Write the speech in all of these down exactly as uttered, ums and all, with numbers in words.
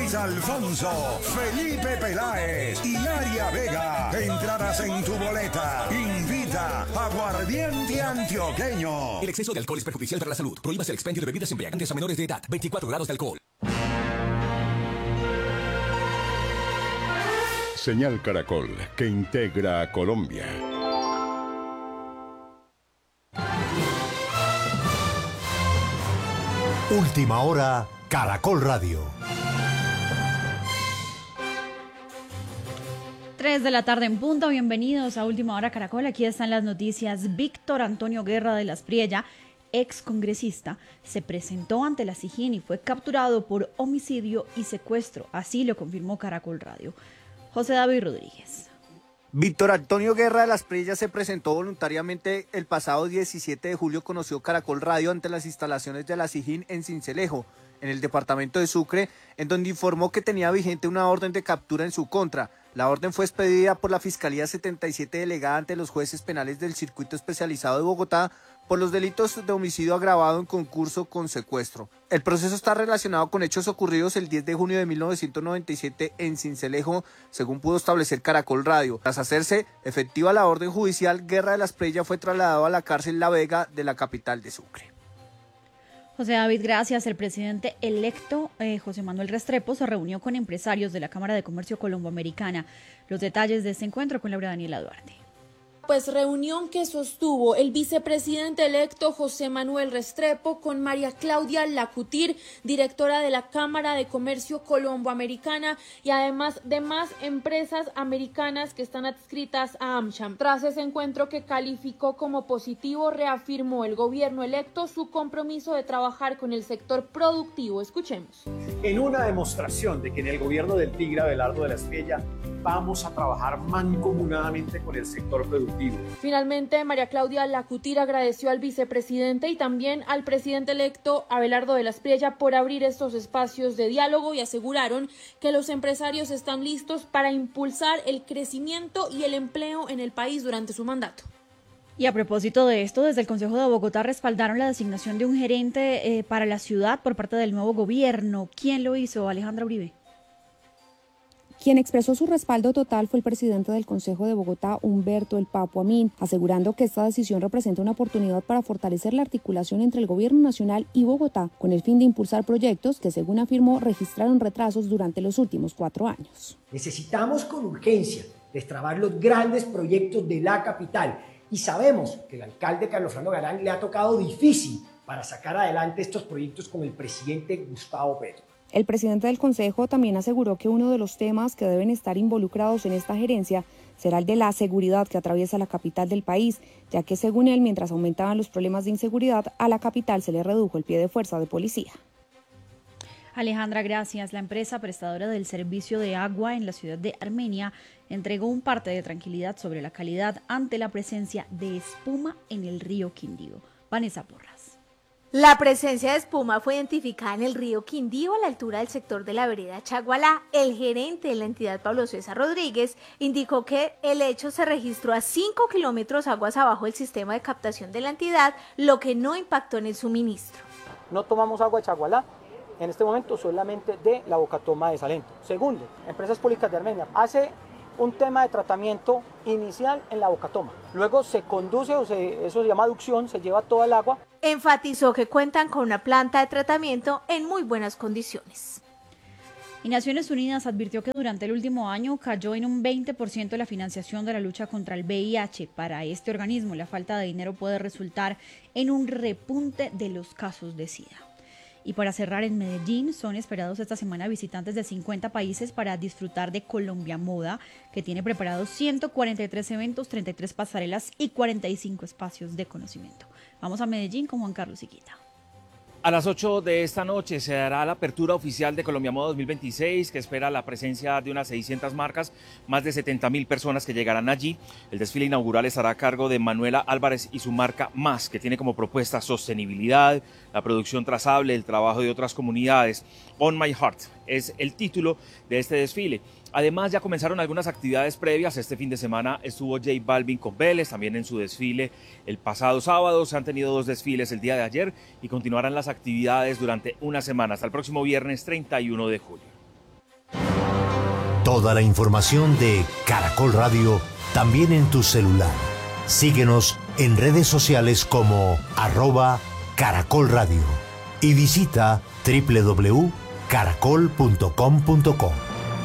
Luis Alfonso, Felipe Peláez y Aria Vega. Entradas en tu boleta. Invita Aguardiente Antioqueño. El exceso de alcohol es perjudicial para la salud. Prohíbas el expendio de bebidas embriagantes a menores de edad. veinticuatro grados de alcohol. Señal Caracol, que integra a Colombia. Última hora, Caracol Radio. tres de la tarde en punto, bienvenidos a Última Hora Caracol. Aquí están las noticias. Víctor Antonio Guerra de las Priella, ex congresista, se presentó ante la SIJIN y fue capturado por homicidio y secuestro. Así lo confirmó Caracol Radio. José David Rodríguez. Víctor Antonio Guerra de las Priella se presentó voluntariamente el pasado diecisiete de julio, conoció Caracol Radio ante las instalaciones de la SIJIN en Sincelejo, en el departamento de Sucre, en donde informó que tenía vigente una orden de captura en su contra. La orden fue expedida por la Fiscalía setenta y siete delegada ante los jueces penales del Circuito Especializado de Bogotá por los delitos de homicidio agravado en concurso con secuestro. El proceso está relacionado con hechos ocurridos el diez de junio de mil novecientos noventa y siete en Sincelejo, según pudo establecer Caracol Radio. Tras hacerse efectiva la orden judicial, Guerra de las Priella fue trasladado a la cárcel La Vega de la capital de Sucre. José David, gracias. El presidente electo, eh, José Manuel Restrepo, se reunió con empresarios de la Cámara de Comercio Colomboamericana. Los detalles de este encuentro con Laura Daniela Duarte. Pues reunión que sostuvo el vicepresidente electo José Manuel Restrepo con María Claudia Lacutir, directora de la Cámara de Comercio Colomboamericana, y además de más empresas americanas que están adscritas a AmCham. Tras ese encuentro, que calificó como positivo, reafirmó el gobierno electo su compromiso de trabajar con el sector productivo. Escuchemos. En una demostración de que en el gobierno del Tigre Abelardo de la Priella vamos a trabajar mancomunadamente con el sector productivo. Finalmente, María Claudia Lacutir agradeció al vicepresidente y también al presidente electo Abelardo de la Priella por abrir estos espacios de diálogo, y aseguraron que los empresarios están listos para impulsar el crecimiento y el empleo en el país durante su mandato. Y a propósito de esto, desde el Consejo de Bogotá respaldaron la designación de un gerente eh, para la ciudad por parte del nuevo gobierno. ¿Quién lo hizo? Alejandra Uribe. Quien expresó su respaldo total fue el presidente del Consejo de Bogotá, Humberto El Papo Amin, asegurando que esta decisión representa una oportunidad para fortalecer la articulación entre el gobierno nacional y Bogotá, con el fin de impulsar proyectos que, según afirmó, registraron retrasos durante los últimos cuatro años. Necesitamos con urgencia destrabar los grandes proyectos de la capital, y sabemos que el alcalde Carlos Fernando Galán le ha tocado difícil para sacar adelante estos proyectos con el presidente Gustavo Petro. El presidente del Consejo también aseguró que uno de los temas que deben estar involucrados en esta gerencia será el de la seguridad que atraviesa la capital del país, ya que, según él, mientras aumentaban los problemas de inseguridad, a la capital se le redujo el pie de fuerza de policía. Alejandra, gracias. La empresa prestadora del servicio de agua en la ciudad de Armenia entregó un parte de tranquilidad sobre la calidad ante la presencia de espuma en el río Quindío. Vanessa Porras. La presencia de espuma fue identificada en el río Quindío a la altura del sector de la vereda Chagualá. El gerente de la entidad, Pablo César Rodríguez, indicó que el hecho se registró a cinco kilómetros aguas abajo del sistema de captación de la entidad, lo que no impactó en el suministro. No tomamos agua de Chagualá en este momento, solamente de la Bocatoma de Salento. Segundo, Empresas Públicas de Armenia hace un tema de tratamiento inicial en la Bocatoma. Luego se conduce, o se, eso se llama aducción, se lleva toda el agua. Enfatizó que cuentan con una planta de tratamiento en muy buenas condiciones. Y Naciones Unidas advirtió que durante el último año cayó en un veinte por ciento la financiación de la lucha contra el V I H. Para este organismo, la falta de dinero puede resultar en un repunte de los casos de SIDA. Y para cerrar, en Medellín son esperados esta semana visitantes de cincuenta países para disfrutar de Colombia Moda, que tiene preparados ciento cuarenta y tres eventos, treinta y tres pasarelas y cuarenta y cinco espacios de conocimiento. Vamos a Medellín con Juan Carlos Iquita. A las ocho de esta noche se dará la apertura oficial de Colombia Moda dos mil veintiséis, que espera la presencia de unas seiscientas marcas, más de setenta mil personas que llegarán allí. El desfile inaugural estará a cargo de Manuela Álvarez y su marca Más, que tiene como propuesta sostenibilidad, la producción trazable, el trabajo de otras comunidades. On My Heart es el título de este desfile. Además, ya comenzaron algunas actividades previas. Este fin de semana estuvo J Balvin con Vélez, también en su desfile el pasado sábado. Se han tenido dos desfiles el día de ayer y continuarán las actividades durante una semana, hasta el próximo viernes treinta y uno de julio. Toda la información de Caracol Radio también en tu celular. Síguenos en redes sociales como arroba Caracol Radio y visita doble u doble u doble u punto caracol punto com punto co.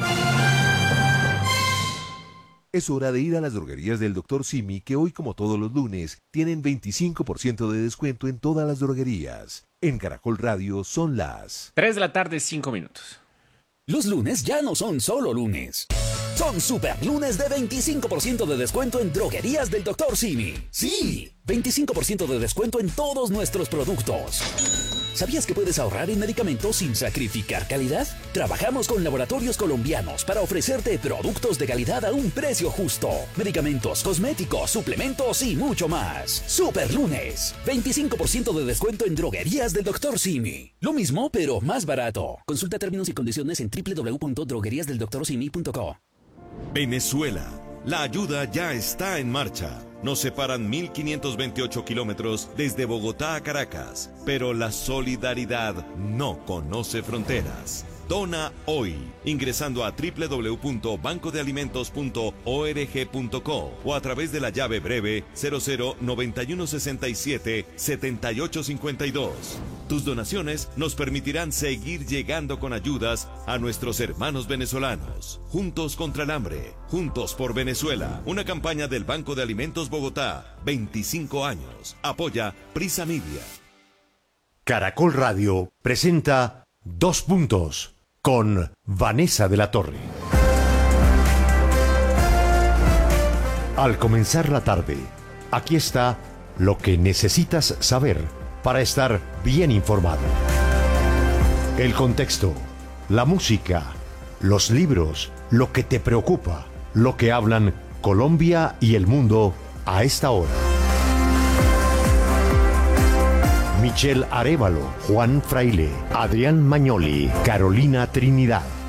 Es hora de ir a las droguerías del doctor Simi, que hoy, como todos los lunes, tienen veinticinco por ciento de descuento en todas las droguerías. En Caracol Radio son las tres de la tarde, cinco minutos. Los lunes ya no son solo lunes. Son super lunes de veinticinco por ciento de descuento en droguerías del doctor Simi. Sí, veinticinco por ciento de descuento en todos nuestros productos. ¿Sabías que puedes ahorrar en medicamentos sin sacrificar calidad? Trabajamos con laboratorios colombianos para ofrecerte productos de calidad a un precio justo. Medicamentos, cosméticos, suplementos y mucho más. Super lunes. veinticinco por ciento de descuento en droguerías del doctor Simi. Lo mismo, pero más barato. Consulta términos y condiciones en doble u doble u doble u punto droguerías del doctor simi punto co. Venezuela. La ayuda ya está en marcha. Nos separan mil quinientos veintiocho kilómetros desde Bogotá a Caracas, pero la solidaridad no conoce fronteras. Dona hoy, ingresando a doble u doble u doble u punto banco de alimentos punto org punto co o a través de la llave breve cero cero noventa y uno sesenta y siete setenta y ocho cincuenta y dos. Tus donaciones nos permitirán seguir llegando con ayudas a nuestros hermanos venezolanos. Juntos contra el hambre, juntos por Venezuela. Una campaña del Banco de Alimentos Bogotá, veinticinco años. Apoya Prisa Media. Caracol Radio presenta Dos Puntos con Vanessa de la Torre. Al comenzar la tarde, aquí está lo que necesitas saber para estar bien informado. El contexto, la música, los libros, lo que te preocupa, lo que hablan Colombia y el mundo a esta hora. Michelle Arévalo, Juan Fraile, Adrián Mañoli, Carolina Trinidad.